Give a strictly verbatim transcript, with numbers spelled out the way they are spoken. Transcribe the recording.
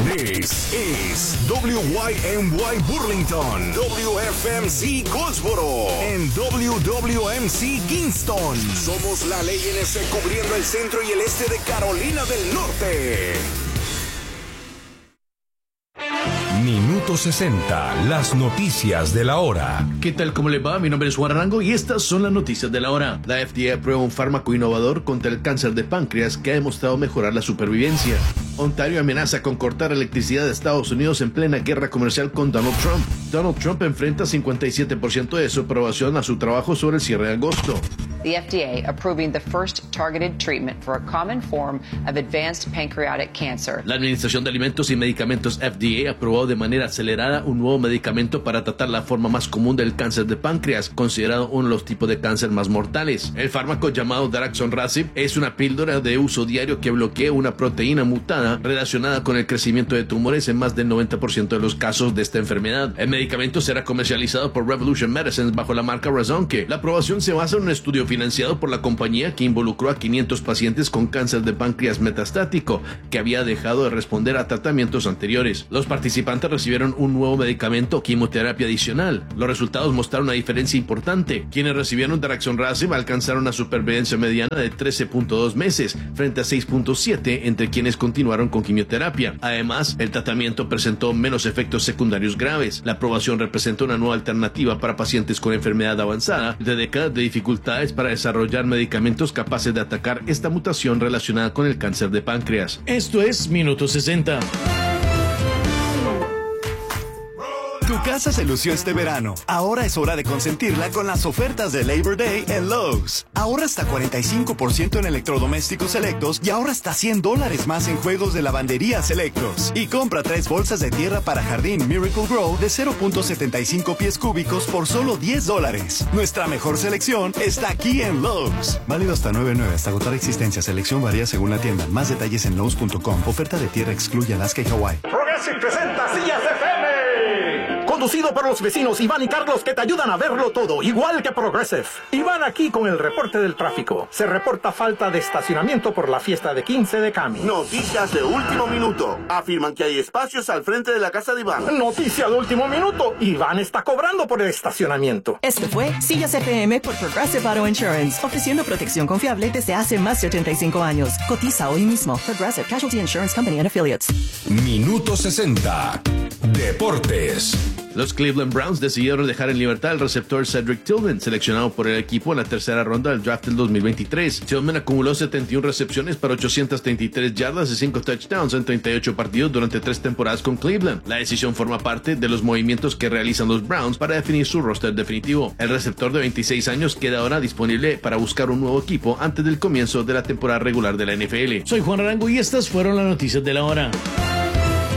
This is W Y M Y Burlington, W F M C Goldsboro, en W W M C Kingston. Somos la ley N S cubriendo el centro y el este de Carolina del Norte. Minuto sesenta, las noticias de la hora. ¿Qué tal? ¿Cómo le va? Mi nombre es Juan Arango y estas son las noticias de la hora. La F D A aprueba un fármaco innovador contra el cáncer de páncreas que ha demostrado mejorar la supervivencia. Ontario amenaza con cortar electricidad de Estados Unidos en plena guerra comercial con Donald Trump. Donald Trump enfrenta cincuenta y siete por ciento de su aprobación a su trabajo sobre el cierre de agosto. The F D A approving the first targeted treatment for a common form of advanced pancreatic cancer. La Administración de Alimentos y Medicamentos F D A aprobó de manera acelerada un nuevo medicamento para tratar la forma más común del cáncer de páncreas, considerado uno de los tipos de cáncer más mortales. El fármaco llamado daraxonrasib es una píldora de uso diario que bloquea una proteína mutada relacionada con el crecimiento de tumores en más del noventa por ciento de los casos de esta enfermedad. El medicamento será comercializado por Revolution Medicines bajo la marca Razonke. La aprobación se basa en un estudio financiado por la compañía que involucró a quinientos pacientes con cáncer de páncreas metastático que había dejado de responder a tratamientos anteriores. Los participantes recibieron un nuevo medicamento, quimioterapia adicional. Los resultados mostraron una diferencia importante. Quienes recibieron daraxonrasib alcanzaron una supervivencia mediana de trece punto dos meses frente a seis punto siete entre quienes continuaron con quimioterapia. Además, el tratamiento presentó menos efectos secundarios graves. La aprobación representa una nueva alternativa para pacientes con enfermedad avanzada de décadas de dificultades para desarrollar medicamentos capaces de atacar esta mutación relacionada con el cáncer de páncreas. Esto es Minuto sesenta. Tu casa se lució este verano. Ahora es hora de consentirla con las ofertas de Labor Day en Lowe's. Ahorra hasta cuarenta y cinco por ciento en electrodomésticos selectos y ahorra hasta cien dólares más en juegos de lavandería selectos. Y compra tres bolsas de tierra para jardín Miracle Grow de cero punto setenta y cinco pies cúbicos por solo diez dólares. Nuestra mejor selección está aquí en Lowe's. Válido hasta nueve nueve hasta agotar existencia. Selección varía según la tienda. Más detalles en Lowe's punto com. Oferta de tierra excluye Alaska y Hawái. Progressive presenta Sillas F M. Conducido por los vecinos Iván y Carlos que te ayudan a verlo todo, igual que Progressive. Iván aquí con el reporte del tráfico. Se reporta falta de estacionamiento por la fiesta de quince de Cami. Noticias de último minuto. Afirman que hay espacios al frente de la casa de Iván. Noticia de último minuto. Iván está cobrando por el estacionamiento. Esto fue Sillas F M por Progressive Auto Insurance, ofreciendo protección confiable desde hace más de ochenta y cinco años. Cotiza hoy mismo. Progressive Casualty Insurance Company and Affiliates. Minuto sesenta. Deportes. Los Cleveland Browns decidieron dejar en libertad al receptor Cedric Tillman, seleccionado por el equipo en la tercera ronda del draft del dos mil veintitrés. Tillman acumuló setenta y una recepciones para ochocientas treinta y tres yardas y cinco touchdowns en treinta y ocho partidos durante tres temporadas con Cleveland. La decisión forma parte de los movimientos que realizan los Browns para definir su roster definitivo. El receptor de veintiséis años queda ahora disponible para buscar un nuevo equipo antes del comienzo de la temporada regular de la N F L. Soy Juan Arango y estas fueron las noticias de la hora.